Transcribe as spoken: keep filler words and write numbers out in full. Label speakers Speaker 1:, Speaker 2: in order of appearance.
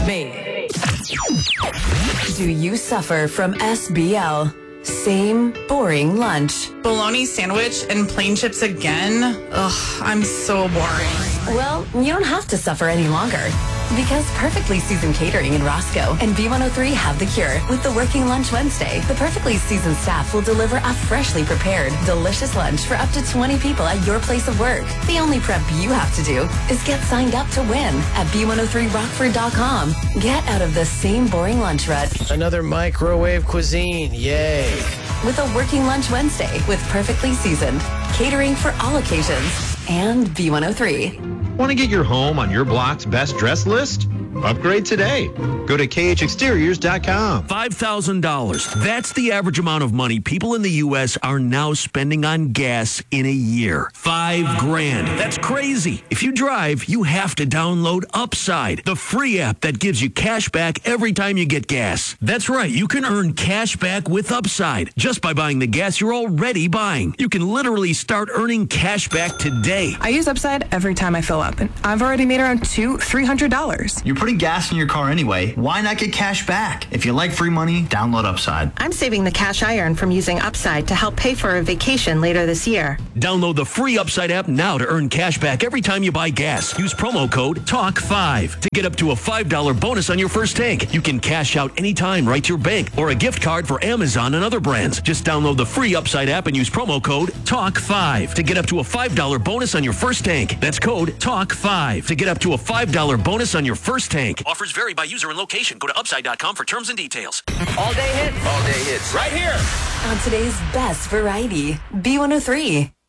Speaker 1: B. Do you suffer from S B L? Same boring lunch.
Speaker 2: Bologna sandwich and plain chips again? Ugh, I'm so boring.
Speaker 1: Well, you don't have to suffer any longer. Because Perfectly Seasoned Catering in Roscoe and B one oh three have the cure. With the Working Lunch Wednesday, the Perfectly Seasoned staff will deliver a freshly prepared, delicious lunch for up to twenty people at your place of work. The only prep you have to do is get signed up to win at B one oh three rockford dot com. Get out of the same boring lunch rut.
Speaker 3: Another microwave cuisine, yay.
Speaker 1: With a Working Lunch Wednesday with Perfectly Seasoned, catering for all occasions, and B one oh three.
Speaker 4: Want to get your home on your block's best dress list? Upgrade today. Go to K H exteriors dot com.
Speaker 5: five thousand dollars. That's the average amount of money people in the U S are now spending on gas in a year. Five grand. That's crazy. If you drive, you have to download Upside, the free app that gives you cash back every time you get gas. That's right. You can earn cash back with Upside just by buying the gas you're already buying. You can literally start earning cash back today.
Speaker 6: I use Upside every time I fill up, and I've already made around two, three hundred dollars.
Speaker 7: You're putting gas in your car anyway. Why not get cash back? If you like free money, download Upside.
Speaker 8: I'm saving the cash I earn from using Upside to help pay for a vacation later this year.
Speaker 5: Download the free Upside app now to earn cash back every time you buy gas. Use promo code talk five to get up to a five dollar bonus on your first tank. You can cash out anytime right to your bank or a gift card for Amazon and other brands. Just download the free Upside app and use promo code talk five to get up to a five dollar bonus on your first tank. That's code talk five to get up to a five dollar bonus on your first tank. Offers vary by user and location. Go to upside dot com for terms and details.
Speaker 9: All day hits. All day hits. Right here.
Speaker 1: On today's best variety, B one oh three.